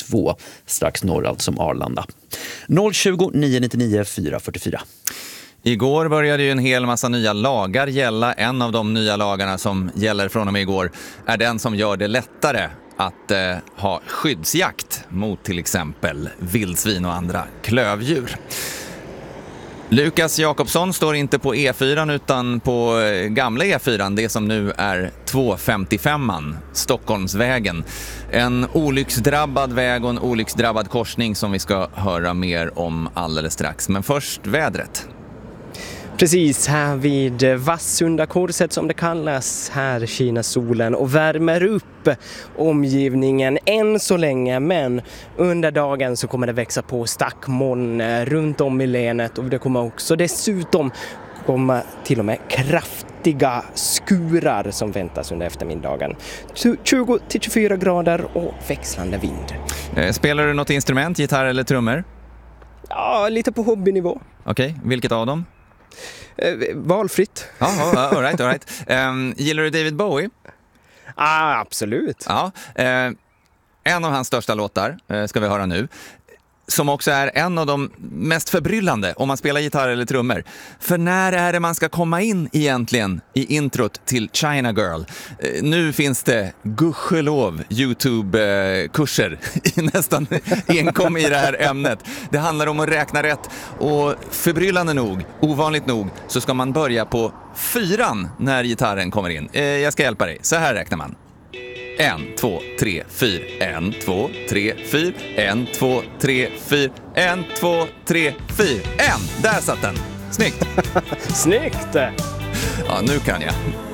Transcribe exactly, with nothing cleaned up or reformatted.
två, strax norr alltså som Arlanda. noll tjugo, nio nittionio, fyra fyrtiofyra. Igår började ju en hel massa nya lagar gälla. En av de nya lagarna som gäller från och med igår är den som gör det lättare att eh, ha skyddsjakt mot till exempel vildsvin och andra klövdjur. Lukas Jakobsson står inte på E fyra utan på gamla E fyra, det som nu är tvåhundrafemtiofem, Stockholmsvägen. En olycksdrabbad väg och en olycksdrabbad korsning som vi ska höra mer om alldeles strax. Men först vädret. Precis, här vid Vassunda-korset som det kallas, här skiner solen och värmer upp omgivningen än så länge, men under dagen så kommer det växa på stackmoln runt om i länet och det kommer också dessutom komma till och med kraftiga skurar som väntas under eftermiddagen. tjugo till tjugofyra grader och växlande vind. Spelar du något instrument, gitarr eller trummor? Ja, lite på hobbynivå. Okej, okay. Vilket av dem? Eh, valfritt. Ja, oh, all right, all right. Um, gillar du David Bowie? Ah, absolut. Ja, eh, en av hans största låtar eh, ska vi höra nu. Som också är en av de mest förbryllande om man spelar gitarr eller trummor. För när är det man ska komma in egentligen i introt till China Girl? Eh, nu finns det gudskelov YouTube-kurser i nästan enkom i det här ämnet. Det handlar om att räkna rätt och förbryllande nog, ovanligt nog, så ska man börja på fyran när gitarren kommer in. Eh, jag ska hjälpa dig. Så här räknar man. En, två, tre, fyr. En, två, tre, fyr. En, två, tre, fyr. En, två, tre, fyr. En! Där satt den. Snyggt! Snyggt! Ja, nu kan jag.